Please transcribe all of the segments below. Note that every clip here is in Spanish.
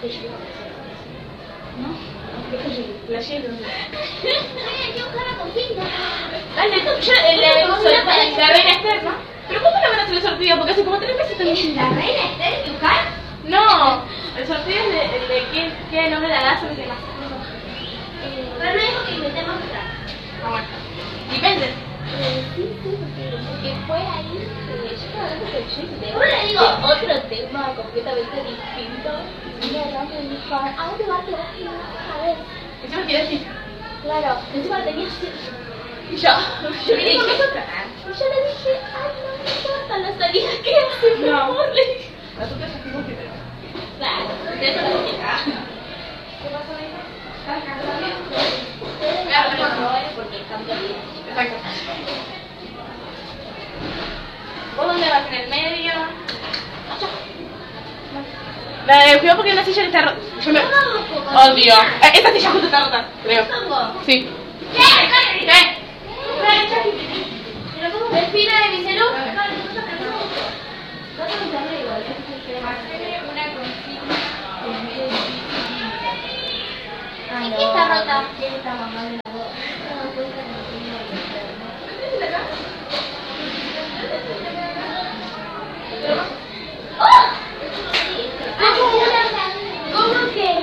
¿No? Playero. Dale, yo la reina Esther, ¿no? Pero ¿cómo no van a hacer el sorteo? Porque hace como 3 meses también. ¿La reina Esther dibujar? No, el sorteo es de qué nombre la das o qué más. Pero no dijo que inventemos otra. Ah, bueno. Depende. Sí, porque fue ahí. Yo estaba hablando con Jesse. Ahora le digo otro tema completamente distinto. Y me agarró y me dijo, ¿a dónde va a quedar? A ver. Encima quiere decir. Claro, encima tenía así. Y yo le dije. Y yo le dije, ay, no importa la salida que hace, por No. favor, le dije. La tuya es que vos querés. Claro, de eso lo dije. ¿Qué pasó ahí? ¿Estás cansado? Claro, por favor, porque cambia bien. Exacto. ¿Vos dónde vas? ¿En el medio? Cuidado porque una silla está rota. Yo me odio. Esta silla justo está rota, creo. Sí. ¿Qué? ¿Pero cómo? ¿Despina de mi celu? ¿Y qué está rota? ¿Cómo que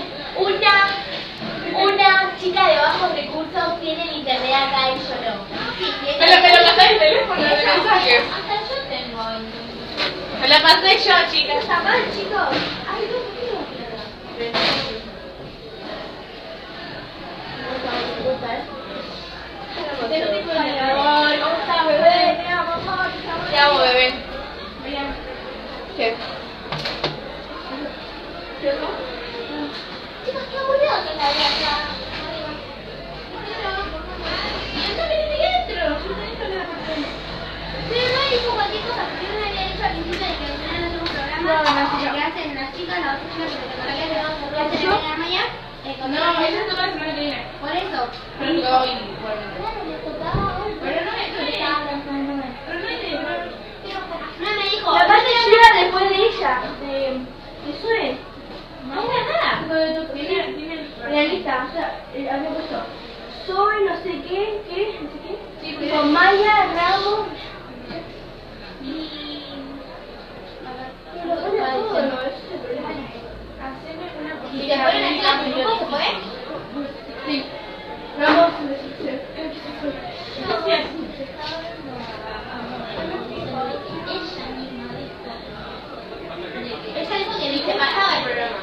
una chica de bajos recursos tiene el internet acá y yo no? Sí, tiene. Me lo pasé el teléfono de mensajes. Hasta yo tengo internet. Me la pasé yo, chicas. Está mal, chicos. Ay, no, ¿Cómo estás, bebé? Te amo, bebé. ¿Qué? chicos, qué aburrido que la había acá. Y yo también estoy dentro. Pero no dijo cualquier cosa, porque yo me había dicho al principio de que mañana no hacemos programa, que hacen las chicas, las otras chicas, que hacen en la mañana. No, ella es toda la semana que viene. Por eso. Pero yo hoy, igualmente. Claro, le tocaba hoy. Pero no es Pero estaba abrazándome. Pero no es No me dijo. La parte llega después de ella. De Sue. No es nada. Tiene En la lista, o sea, había puesto Zoe, no sé qué, no sé qué. Sí, pero Con Maya, Ramos. Y. Pero lo pone todo, no, ese es el problema. haceme una ¿Y cosita. te ponen aquí las pelucas, se puede? Sí. Ramos, Ella dijo que viste pasaba el programa.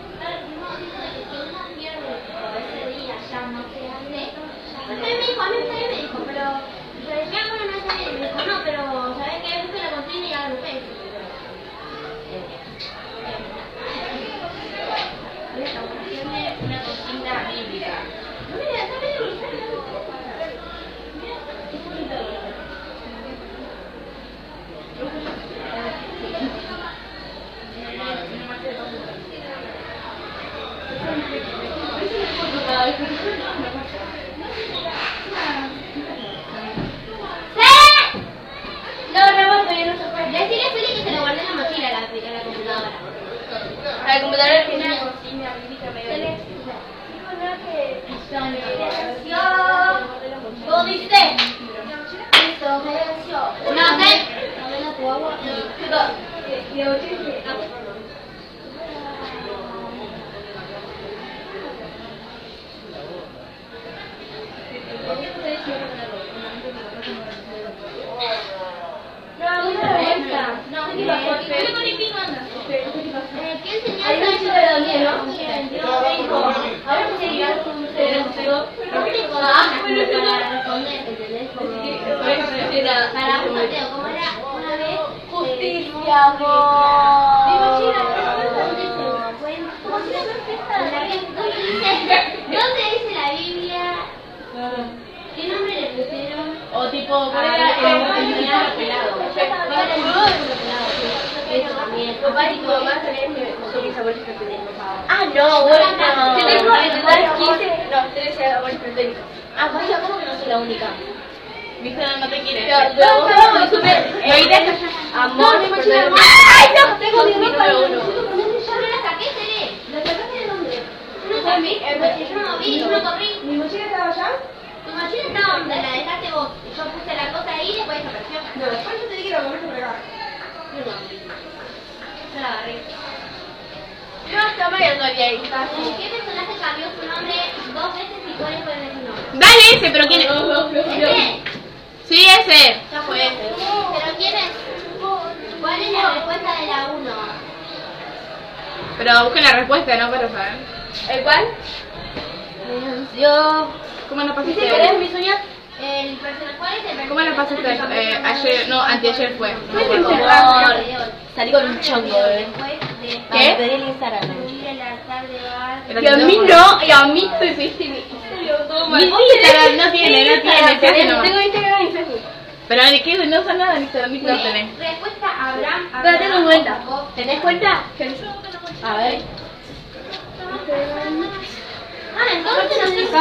A mí me dijo, pero ya bueno, no está bien. Me dijo, no, pero ¿sabes qué? Busco la cocina y ya lo sé. Una cocina bíblica. Mira, está bien. No, Ramos todavía no se fue. Decirle a Feli que se lo guardé en la mochila a la computadora. A la computadora tiene Una cocina bíblica medio. ¿Cómo dice? No sé. Tu agua No, ¿qué pasó? ¿Qué con el pico anda? ¿Qué enseñanza? Hay una chica de también, ¿no? Ahora me llegar con cerebro. No te jodas para responder, ¿entendés? Para un sorteo, como era una vez. Justicia, amor. ¿Dónde dice la Biblia? ¿Qué nombre le pusieron? O tipo, ¿cuál era el niño pelado? Eso también. Papá y tu mamá sabían que son mis abuelos católicos. Ah, no, bueno. Yo tengo entrar 15, no, 13 abuelos católicos. Ah, vaya, ¿cómo que no soy la única? ¿Viste? No te quiere. No, súper. Y ahorita Amor, mi mochila. ¡ay, no! Tengo mi Yo ropa. no la saqué, Tere. ¿La sacaste Yo la agarré. Yo hasta Mario no había visto. ¿Qué personaje cambió su nombre 2 veces y cuál fue el nombre? Dale ese, pero ¿quién es? ¿Ese? Sí, ese. Ya fue ese. ¿Pero quién es? ¿Cuál es la respuesta de la 1? Pero busquen la respuesta, ¿no? Para saber. ¿El cuál? Yo. ¿Cómo la ¿Sí pasaste? querés mis uñas? El personaje, ¿cuál es el personaje? ¿Cómo la pasaste? Ayer, no, anteayer fue. Salí con un chongo, Después de ¿Qué? Pedí el Instagram. destruir el altar de Baal. Era Y a mí no, y a mí tú hiciste mi Mi Instagram no tiene, se hace nomás. Tengo Instagram y Facebook. Pero ni que no usa nada, ni se lo tenés. Respuesta Abraham. Pero tengo cuenta. Jacob. ¿Tenés cuenta? A ver. Ah, entonces no sé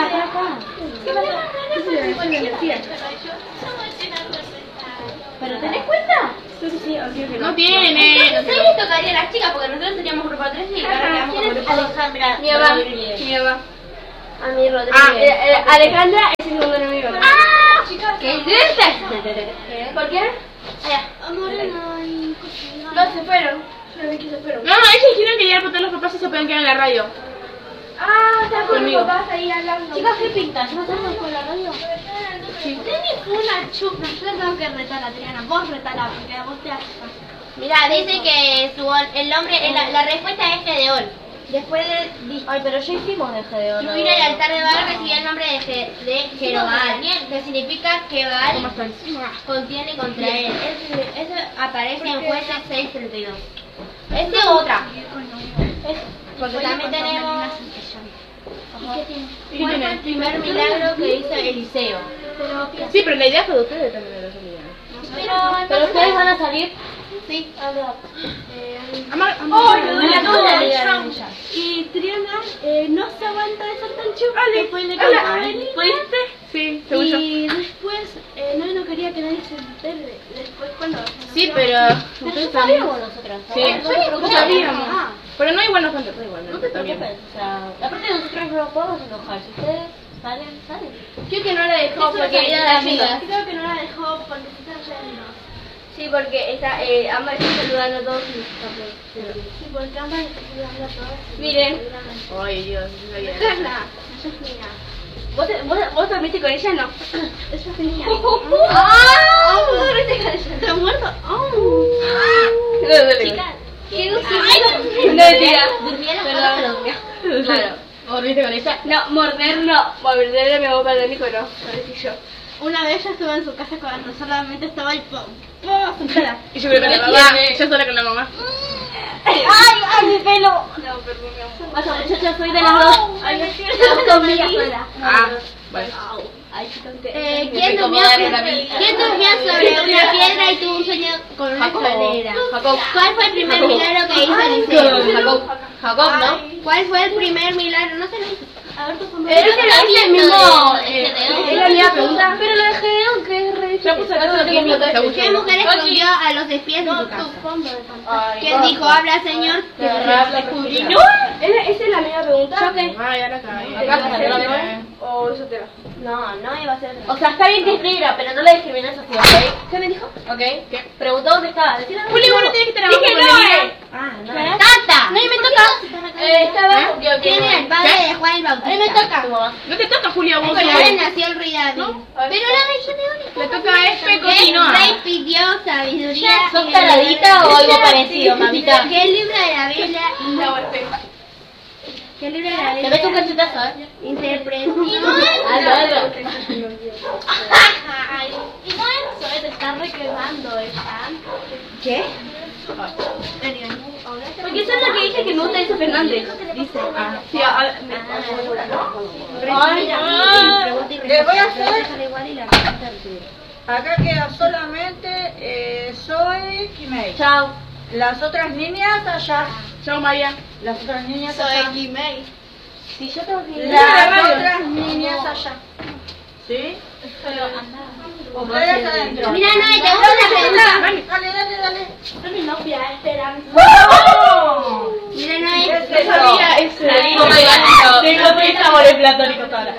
¿Pero tenés cuenta? No tiene. ¿Sabes les tocaría a las chicas? Porque nosotros teníamos grupo 3 y ahora quedamos con grupo 2. Alejandra. Mi mamá. Mi mamá. A mi Rodríguez. Ah. Alejandra es el segundo enemigo. ¡Ah! Chicas, ¿Qué dices? ¿Por qué? Allá. No, se fueron. Yo vi que se fueron. No, ellos dijeron que llegar por todos los papás y se pueden quedar en la radio. Ah, está con mis Conmigo. papás ahí hablando. chicas, ¿qué pintas? ¿No estamos con la radio? Tenés una chupa. Yo tengo que retar a Triana. Vos retala, porque a vos te hace. Mira, dice que el nombre, la respuesta es Gedeón. Después de... Ay, pero ya hicimos de Gedeón. Destruir el altar de Baal recibió el nombre de Jerobal, que significa que ¿Cómo Baal están? contiene contra él. Eso aparece en Jueces 6:32. Este es otra. Porque también tenemos... ¿Y ¿Cuál tiene? fue el primer milagro que hizo Eliseo? Sí, pero la idea fue de ustedes también de los olvidados. Pero ustedes van a salir. Sí. Amar, Y Triana no se aguanta de ser tan chupa. Ale, Después le hola. cantó a Eli. ¿Pudiste? Sí, según yo. Y después no quería que nadie se entere. Después cuando... Sí, pero ustedes sabíamos. nosotros. Sí, nosotros sabíamos. Pero no igual nos contestó igual. No te también. preocupes, o sea, aparte nosotros no nos podemos enojar. Si ustedes salen, salen. Creo que no la dejó porque era amiga. Creo que no la dejó porque se está yendo. Sí, porque está, Ámbar está saludando a todos y sí, porque Ámbar está saludando a todos. Miren. Ay, Dios, no sabía. Carla, ella es mía. ¿Vos dormiste con ella? No. Ella es mía. ¡Ah! ¿Vos dormiste con ella? ¿Está muerto? Chicas, ¿qué no se No, tía. ¿Durmieron Perdón. juntas? Claro. ¿Dormiste con ella? No, morder no. Morder mi boca de Nico no. Parecí yo. Una vez yo estuve en su casa cuando solamente estaba el pom. Sentada. Y yo creo que la mamá, yo sola con la mamá. ¡Ay, ay, mi pelo! No, perdón, mi amor. Vaya, muchachos, soy de las dos. Ay, me quiero conmigo sola. Ah, vale. Ay, ¿Quién durmió sobre una piedra y tuvo un sueño con una escalera? Jacob. ¿Cuál fue el primer milagro que hizo Eliseo? Jacob. Jacob, ¿no? ¿Cuál fue el primer milagro? No sé. A ver, tu Pero es el mismo. es la misma pregunta. Pero lo dejé aunque es re Ya puse acá que mi ¿Qué mujer escondió a los espías en su casa? ¿Quién dijo, habla Señor? Que se descubrió. ¿No? ¿Esa es la misma pregunta? Ah, ya la caí. ¿O eso te va? No iba a ser. O sea, está bien que es negra, pero no la discriminas así, ¿ok? ¿Qué me dijo? ¿Ok? ¿Qué? Preguntó dónde estaba. Decile a Juli, vos no tenés que estar abajo Dije con no, Emilio. Ah, no. ¿Qué? ¡Tata! No, y me toca. Estaba... ¿Quién era el padre de Juan el A mí Bautista? me toca. No te toca, Julia, vos. Con él nació el rey David. ¿No? Pero la región de dónde Le toca a F, ¿Qué continúa. rey pidió sabiduría? ¿Sos taradita o algo parecido, mamita? ¿Qué libro de la Biblia? No, F. ¿Qué libro de la Te Biblia? meto un cachetazo, ¿eh? Interpretó. Hazlo. Igual, te está requemando esta. ¿Qué? Porque eso es lo que dije que me gusta eso Fernández. Dice. Ah. Sí, Le voy a hacer. Acá queda solamente Zoe y May. Chao. Las otras niñas allá. Chao, Maya. Las otras niñas allá. Si yo tengo que ir. Las otras niñas allá. ¿Sí? Ustedes adentro. Mira, no, te gusta la pregunta. Dale. Soy mi novia, esperanza. Mira, no, ¿Qué es No eso? sabía eso. Tengo 3 amores platónicos ahora.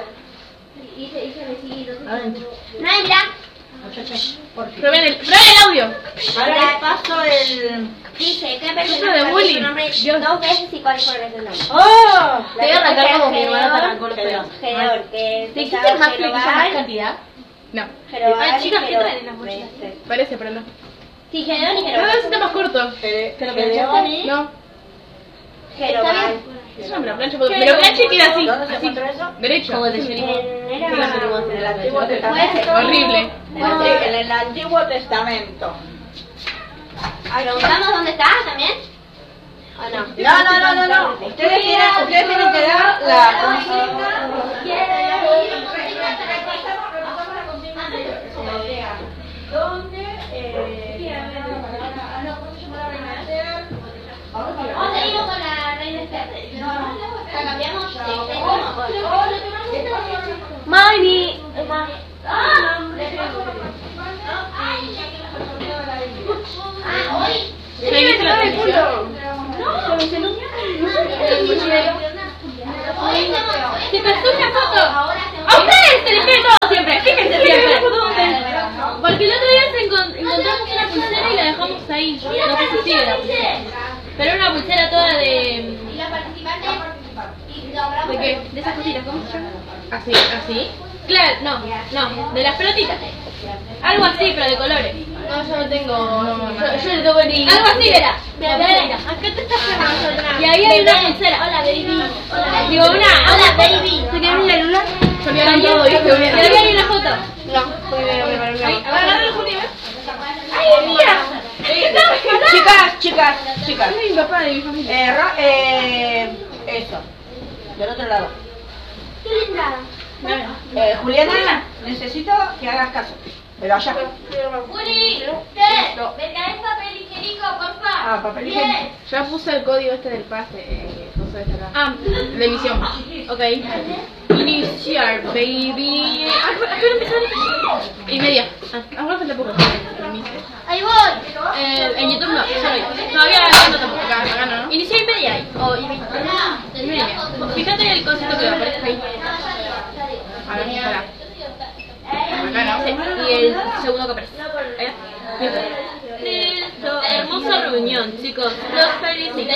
no, mira. Muchachos, por fin. Prueben el audio. Ahora les paso el Dice, ¿qué Eso persona de cambió bullying. su nombre Dios. 2 veces y cuál fue ese nombre? ¡Oh! Te voy a arrancar como mi hermana te arrancó los pelos. Gedeón, que ¿Te empezaba hiciste más flequilla más Jerobal, cantidad? No, Jerobal Ay, y chicas, ¿qué Jerobal. traen en las mochilas? parece, pero no. Sí, Gedeón y Cada Jerobal. vez está más corto. ¿Te lo planchaste? No, Jerobal. eso me lo plancho porque me lo plancho y queda así. ¿Dónde se Así, encuentra eso? derecho. Como el desayuno. Era En el Antiguo Testamento. Horrible. Sí, en el Antiguo Testamento. ¿Preguntamos dónde está también? ¿O no? No. Ustedes tienen que dar la... ¿Dónde? ¿Cómo seguimos con la reina Esther? ¿La cambiamos? Mami. Hoy. ¿Me viste la televisión? ¡Se pasó una foto! ¡A ustedes se les cae todo siempre! ¡Fíjense siempre! Porque el otro día encontramos una pulsera y la dejamos ahí. No sé si sigue la pulsera. Pero era una pulsera toda de... Y la participante. ¿De qué? De esas cositas, ¿cómo se llama? Así, así. Claro, no, de las pelotitas. Algo así, pero de colores. No, yo no tengo. Yo le tengo el... Algo así era. Acá te estás pegando. Y ahí hay una pulsera. Hola, baby. Hola, digo, hola, baby. ¿Se quedó en la luna? Se olvidaron todo, ¿viste? Y ahí hay una foto. No, porque me preparé. Ahí, agarrá el Juli, ¿ves? ¡Ay, mira! Chicas. Es mi papá de mi familia. Eso. Del otro lado. ¡Qué linda! Juliana, necesito que hagas caso. Pero allá. Juli, ¿qué? ¿Me traes papel higiénico, porfa? Ah, papel higiénico. Ya puse el código este del pase. Cosa de acá. Ah, De emisión. ok. Iniciar, baby. ¿A qué hora empezó? Y media. Ahora falta poco. Ahí voy. En YouTube no, sorry. Todavía no tampoco. Acá no, ¿no? Inició y media ahí. O y 20. Y media. Fíjate en el concepto que aparece ahí. A ver, espera. Acá no. Sí, y el segundo que aparece. Ahí va. Listo. Hermosa reunión, chicos. Los felicito.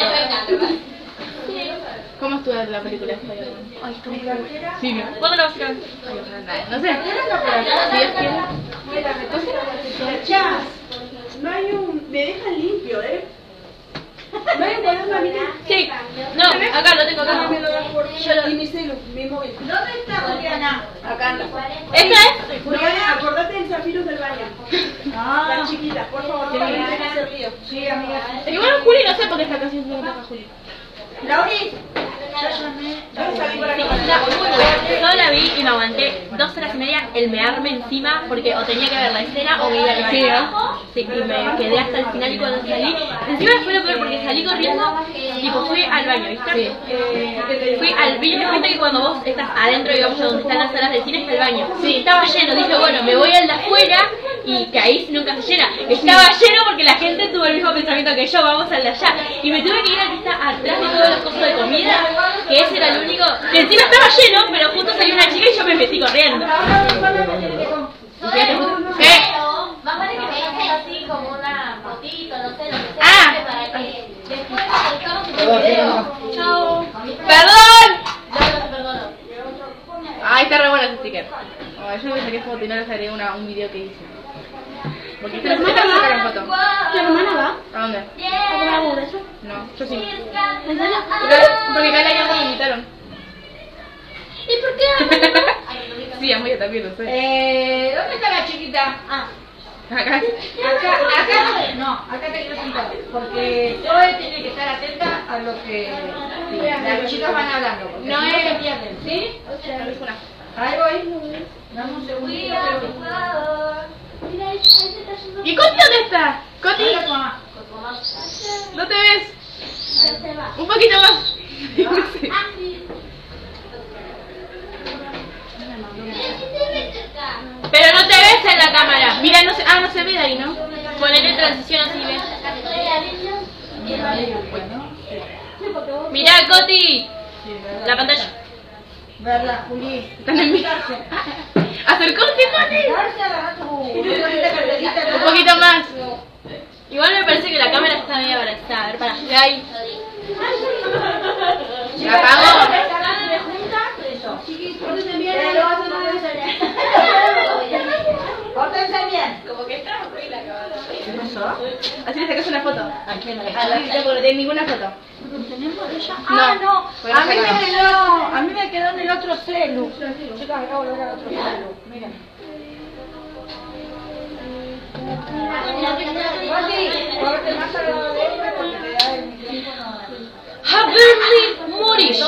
¿Cómo estuvo la película? Ay, está muy claro. Sí, ¿no? ¿Cuándo lo vas a ir a ver? No sé. Si Dios quiere. Chas, no hay un... Me dejan limpio, ¿No hay un cuaderno a mí? Sí. No, acá lo tengo acá. Yo lo... Y mi celu, mi móvil. ¿Dónde está Juliana? Acá anda. ¿Esta es? Juliana, acordate del Zafirus del baño. La chiquita, por favor, no me dejes hacer lío. Sí, amiga. Igual Juli no sé por qué está casi haciendo la Juli. Lauri, yo salí por acá. Está muy buena. Yo la vi y me aguanté 2 horas y media el mearme encima porque o tenía que ver la escena o me iba al baño. Sí, y me quedé hasta el final y cuando salí, encima fue lo peor porque salí corriendo y pues fui al baño, ¿viste? Fui al baño, me cuenta que cuando vos estás adentro, digamos, donde están las salas de cine, está el baño. Sí, estaba lleno, dije, bueno, me voy al de afuera y que ahí nunca se llena. Estaba lleno porque la gente tuvo el mismo pensamiento que yo, vamos al de allá. Y me tuve que ir al que está atrás de todos los cosas de comida, que ese era el único, que encima estaba lleno, pero justo salió una chica y yo me metí corriendo. ¿Qué? Más vale que me dejes así como una fotito, no sé, lo que sea, Ah. para que después acercamos el video. Chao. ¡Perdón! No te perdono. Ay, está re bueno ese sticker. Oh, yo me saqué foto y no les agregué un video que hice. Porque ustedes se sacaron foto. ¿Tu hermana va? ¿A dónde? ¿A comer hamburguesa? No, yo sí. ¿En serio? Porque cada año me invitaron. ¿Y por qué? Sí, a Moya también, lo sé. ¿Dónde está la chiquita? Ah, Acá. Acá te quiero sentar. Porque Zoe tiene que estar atenta a lo que las chicas van hablando. Porque No si es- se pierden, ¿sí? Ahí voy. Dame un segundito. Mira, ahí se está yendo. ¿Y Coti dónde está? Coti, Ahí va, mamá. ¿no te ves? Se va. Un poquito más. Ah, sí. pero no te ves en la cámara. Mira, no se, no se ve de ahí, ¿no? Ponele transición así, ¿ves? Mirá, Coti. La pantalla. Verla, Juli. Están en vivo. Acercóse, Coti. Darse, agarra tu cartelita. Un poquito más. Igual me parece que la cámara está medio abrazada. A ver, para. Ahí. Chicas, ¿La apago? ¿me juntas? Eso. Pórtense bien, lo vas a Pórtense bien. Como que está muy la cámara. ¿Qué pasó? Así le sacas una foto. ¿A quién le A la cita porque no tiene ninguna foto. ¿Tenemos ella? No, Ah, no. pues no sacamos. A mí me quedó en el otro celu. Chicas, voy a volver al otro celu. Miren. Córrete más al lado de esta porque te da el micrófono. Haberly Morish.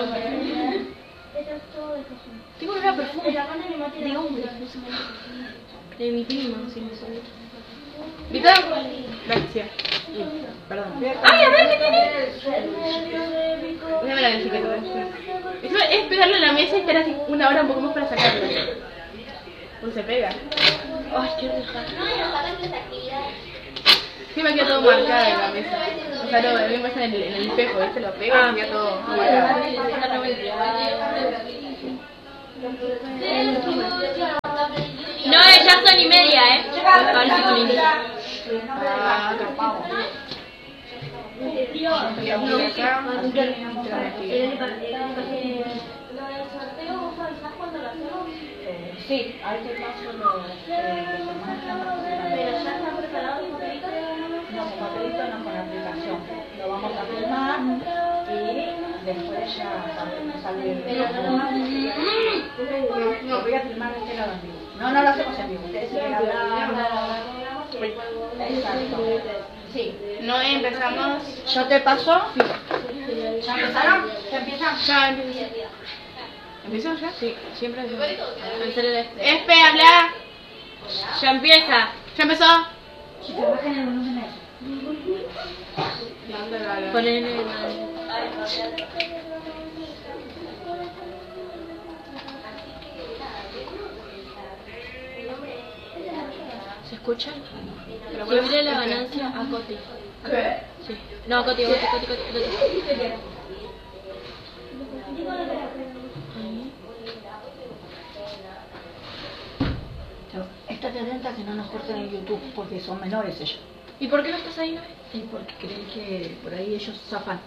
Tengo un olor a perfume de hombre. De mi prima, si me sale. ¿Viste? Gracias. Perdón. ¡Ay, a ver qué tiene! Déjame la etiqueta después. Es pegarlo en la mesa y esperar así una hora un poco más para sacarlo. Pues se pega. Ay, qué rica. Sí, me queda todo marcado en la mesa. O sea, no, a mí me pasa en el espejo, ¿viste? Lo pego y queda todo marcado. No, ya son y media, A ver si con inicia. Sí, ahí te paso los que se muestran. Pero ya está preparado el papelito. No, con papelito no, con aplicación. Lo vamos a filmar y después ya salir. No, voy a filmar este lado en vivo. No, no lo hacemos en vivo. Ustedes siguen hablando. Exacto. Sí. No empezamos. ¿Yo te paso? ¿Ya empezaron? ¿Ya empiezan? Ya empezamos. ¿Empezamos ya? Sí, siempre empezamos. Espe, habla. ya empieza. ¿Ya empezó? Chicas, bajen el volumen a eso. Ponele. ¿Se escucha? Subirle la ganancia a Coti. ¿Qué? Sí. No, Coti. Ahí. Estate atenta que no nos corten en YouTube porque son menores ellos. ¿Y por qué no estás ahí, no? Y porque creen que por ahí ellos zafan.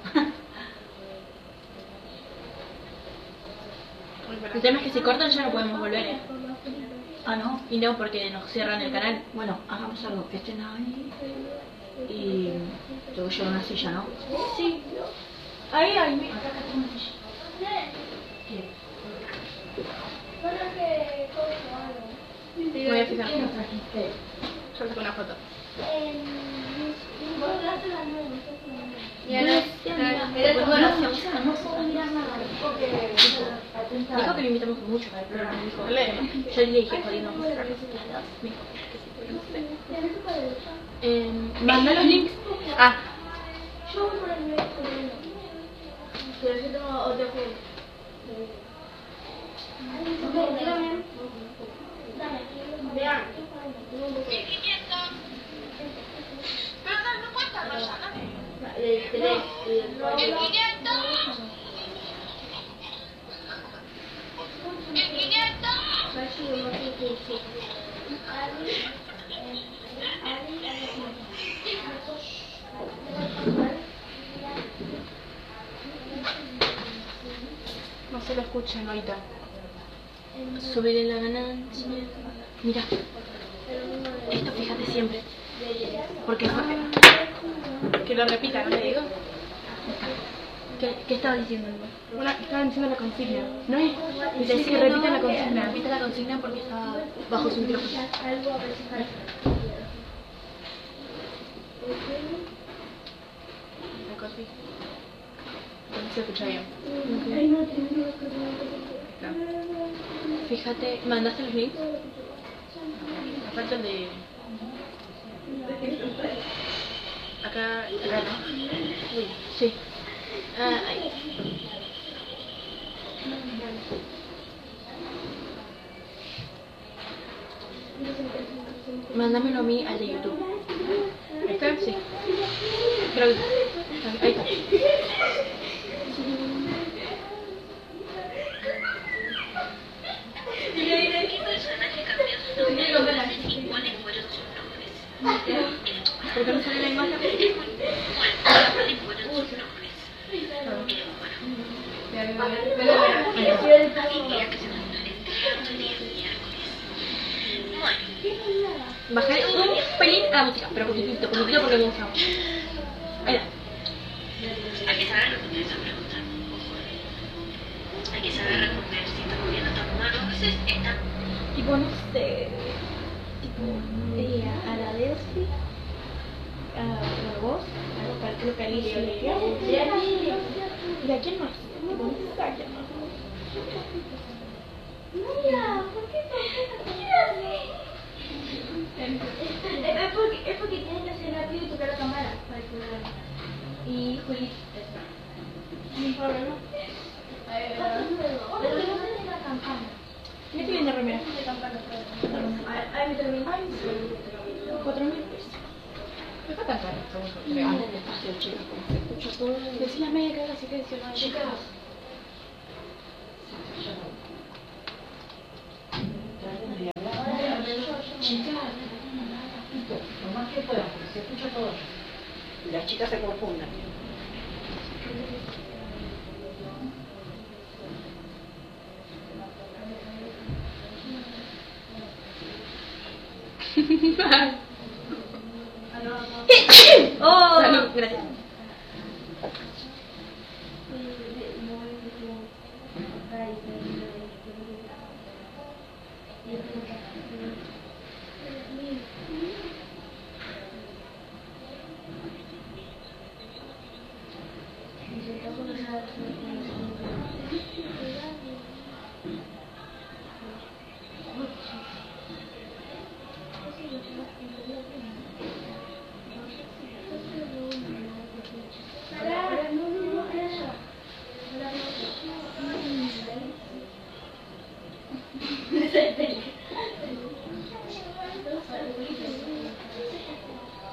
El tema es que si cortan ya no podemos volver, Ah, ¿no? Y no, porque nos cierran el canal. Bueno, hagamos algo, que estén ahí y te voy a llevar una silla, ¿no? Sí. Ahí. Acá tengo una silla. Me voy a fijar. ¿Qué nos trajiste? Yo saco una foto. Dijo que lo invitamos mucho, pero no dijo. Yo le dije, jodiendo. Manda los links. Ah, Yo voy por el medio. Pero yo tengo otro juego. Ok, dígame. Dale. Vean. pero no cuesta, Rosana. El 3 y el 4. El 500. No se lo escuchan ahorita. Subiré la ganancia. Mira. Esto fíjate siempre. Porque que lo repita, ¿no le digo? ¿Qué estaba diciendo? Estaban diciendo la consigna. No es. Decís que repita la consigna. Repita la consigna porque está bajo su micrófono. Algo a presentar. La cosí. No se escucha bien. No. Fíjate, ¿mandaste los links? Me falta el de. Acá no. Uy. Sí. Ahí. Mándamelo a mí al de YouTube. ¿Este? Sí. Creo que. Ahí está. ¿Por qué no sale Bajaré un pelín a la música, pero poquitito porque me gusta. Ahí va. Hay que saber responder esa pregunta. Hay que saber responder si estamos viendo tan humanos, entonces está. Tipo, no sé. Tipo, a la Delphi, a vos, creo que a Alicia. ¿Y a quién más? Tipo, no sé a quién más. Mira, ¿por qué así? Es porque tienes que hacer rápido y tocar la cámara para que lo y Juli. Sin problema. Pero no tiene la campana. ¿Qué te viene remera? De campana, ay, me terminé. 4.000 pesos. No está tan caro, según Decí la media que haga, así que decía no. Chicas. Lo más que puedan, porque se escucha todo. Y las chicas se confunden. Oh, salud, gracias.